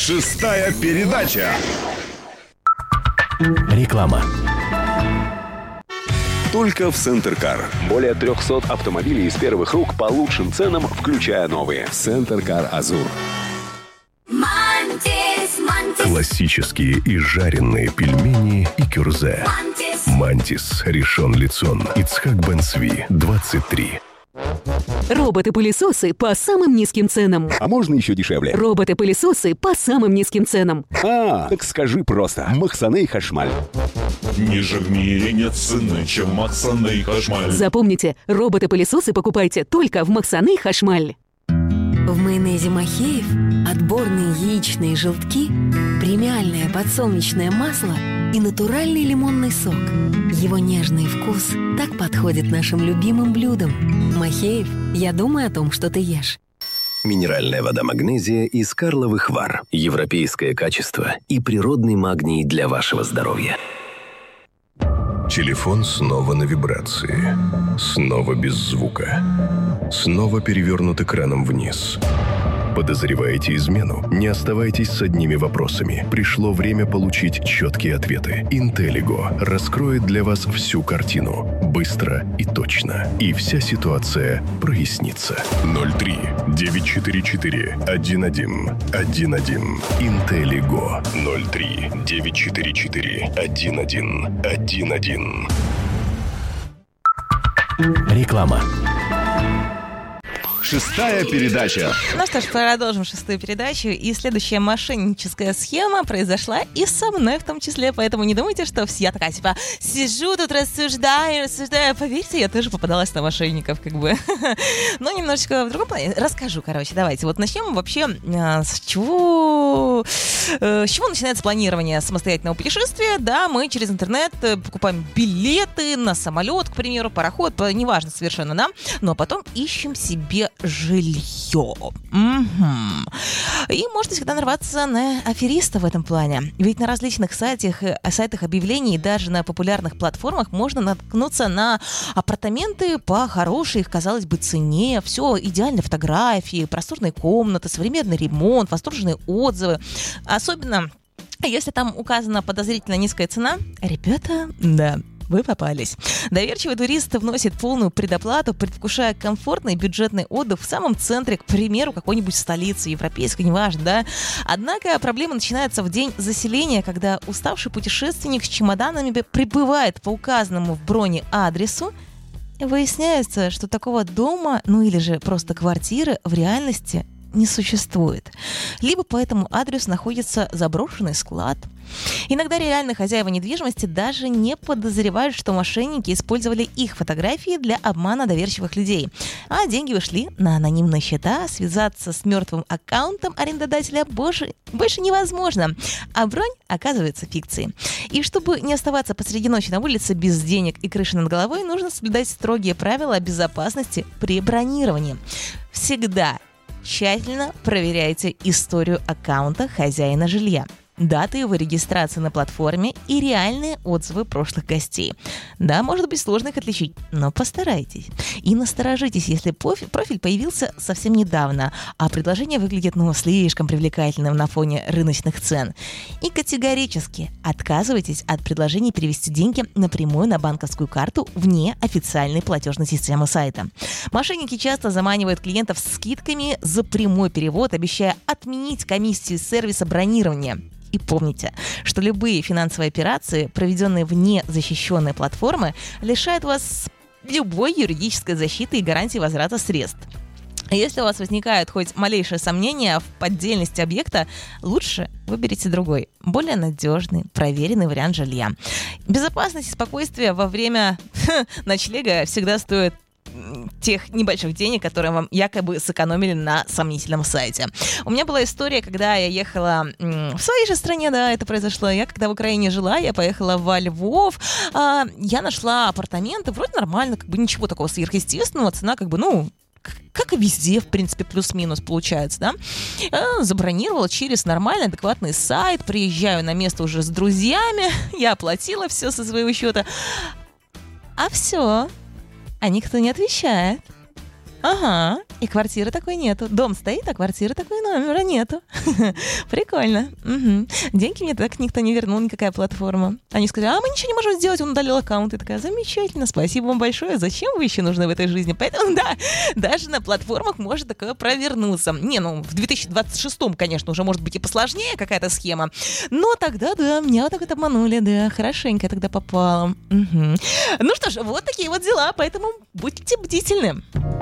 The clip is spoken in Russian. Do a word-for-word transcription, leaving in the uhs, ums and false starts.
Шестая передача. Реклама. Только в Центр-Кар. Более триста автомобилей из первых рук по лучшим ценам, включая новые. Центр-Кар Азур. Классические и жареные пельмени и кюрзе. Мантис, Ришон Лицон, Ицхак Бен Цви, двадцать три. Роботы-пылесосы по самым низким ценам. А можно еще дешевле? Роботы-пылесосы по самым низким ценам. А, так скажи просто. Махсаней Хашмаль. Ниже в мире нет цены, чем Махсаней Хашмаль. Запомните, роботы-пылесосы покупайте только в Махсаней Хашмаль. В майонезе Махеев отборные яичные желтки, премиальное подсолнечное масло и натуральный лимонный сок. Его нежный вкус так подходит нашим любимым блюдам. Махеев, я думаю о том, что ты ешь. Минеральная вода магнезия из Карловых Вар. Европейское качество и природный магний для вашего здоровья. Телефон снова на вибрации. Снова без звука. Снова перевернут экраном вниз. Подозреваете измену? Не оставайтесь с одними вопросами. Пришло время получить четкие ответы. Интеллиго раскроет для вас всю картину. Быстро и точно. И вся ситуация прояснится. ноль три девятьсот четырьдесят четыре один один один один. Интеллиго. ноль три девятьсот четырьдесят четыре один один один один. Реклама. Шестая передача. Ну что ж, продолжим шестую передачу. И следующая мошенническая схема произошла и со мной в том числе. Поэтому не думайте, что я такая, типа, сижу тут, рассуждаю, рассуждаю. Поверьте, я тоже попадалась на мошенников, как бы. Но немножечко в другом плане. Расскажу, короче, давайте. Вот начнем вообще с чего... С чего начинается планирование самостоятельного путешествия? Да, мы через интернет покупаем билеты на самолет, к примеру, пароход, неважно совершенно, да? Но потом ищем себе жилье. Угу. И можете всегда нарваться на афериста в этом плане. Ведь на различных сайтах, сайтах объявлений, даже на популярных платформах можно наткнуться на апартаменты по хорошей, казалось бы, цене. Все, идеальные фотографии, просторные комнаты, современный ремонт, восторженные отзывы. Особенно, если там указана подозрительно низкая цена. Ребята, да, вы попались. Доверчивый турист вносит полную предоплату, предвкушая комфортный бюджетный отдых в самом центре, к примеру, какой-нибудь столицы, европейской, неважно, да. Однако проблема начинается в день заселения, когда уставший путешественник с чемоданами прибывает по указанному в броне адресу. Выясняется, что такого дома, ну или же просто квартиры в реальности не существует. Либо по этому адресу находится заброшенный склад. Иногда реальные хозяева недвижимости даже не подозревают, что мошенники использовали их фотографии для обмана доверчивых людей. А деньги ушли на анонимные счета, связаться с мертвым аккаунтом арендодателя больше, больше невозможно, а бронь оказывается фикцией. И чтобы не оставаться посреди ночи на улице без денег и крыши над головой, нужно соблюдать строгие правила безопасности при бронировании. Всегда тщательно проверяйте историю аккаунта хозяина жилья, даты его регистрации на платформе и реальные отзывы прошлых гостей. Да, может быть сложно их отличить, но постарайтесь. И насторожитесь, если профиль появился совсем недавно, а предложение выглядит, ну, слишком привлекательным на фоне рыночных цен. И категорически отказывайтесь от предложений перевести деньги напрямую на банковскую карту вне официальной платежной системы сайта. Мошенники часто заманивают клиентов скидками за прямой перевод, обещая отменить комиссию сервиса бронирования. И помните, что любые финансовые операции, проведенные вне защищенной платформы, лишают вас любой юридической защиты и гарантии возврата средств. Если у вас возникают хоть малейшие сомнения в поддельности объекта, лучше выберите другой, более надежный, проверенный вариант жилья. Безопасность и спокойствие во время ночлега всегда стоят тех небольших денег, которые вам якобы сэкономили на сомнительном сайте. У меня была история, когда я ехала в своей же стране, да, это произошло. Я когда в Украине жила, я поехала во Львов, а, я нашла апартаменты, вроде нормально, как бы ничего такого сверхъестественного, цена как бы, ну, как и везде, в принципе, плюс-минус получается, да. А, забронировала через нормальный, адекватный сайт, приезжаю на место уже с друзьями, я оплатила все со своего счета, а все... А никто не отвечает. Ага, и квартиры такой нету. Дом стоит, а квартиры такой номера нету. Прикольно. Угу. Деньги мне так никто не вернул, никакая платформа. Они сказали, а мы ничего не можем сделать, он удалил аккаунт. И такая, замечательно, спасибо вам большое. Зачем вы еще нужны в этой жизни? Поэтому, да, даже на платформах может такое провернуться. Не, ну, в две тысячи двадцать шестом, конечно, уже может быть и посложнее какая-то схема. Но тогда, да, меня вот так вот обманули, да, хорошенько я тогда попала. Угу. Ну что ж, вот такие вот дела, поэтому будьте бдительны.